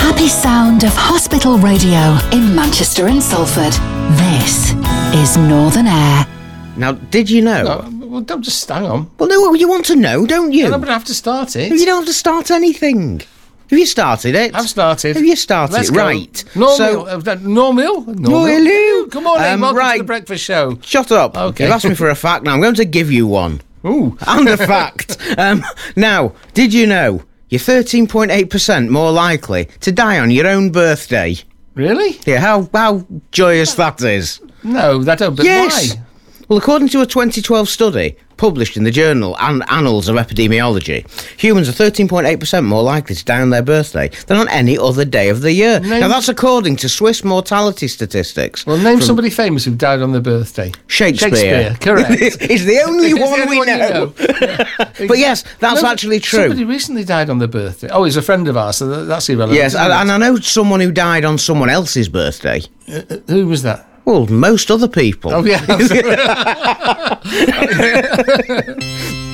happy sound of hospital radio in Manchester and Salford. This is Northern Air. Now, did you know? No, well, don't just hang on. Well, no, you want to know, don't you? I'm going to have to start it. You don't have to start anything. Have you started it? I've started. Have you started Let's it? go. Right. Normal. Hello. Come on in, welcome right. to the breakfast show. Shut up. Okay. You've asked me for a fact now. I'm going to give you one. Ooh. And a fact. Now, did you know you're 13.8% more likely to die on your own birthday? Really? Yeah, how joyous that is. No, that don't. But Yes. why? Well, according to a 2012 study published in the journal Annals of Epidemiology, humans are 13.8% more likely to die on their birthday than on any other day of the year. Now, that's according to Swiss mortality statistics. Well, name somebody famous who died on their birthday. Shakespeare. Correct. He's the only He's the one only we know. Yeah. But yes, that's actually true. Somebody recently died on their birthday. Oh, he's a friend of ours, so that's irrelevant. Yes, and I know someone who died on someone else's birthday. Who was that? Well, most other people. Oh, yeah.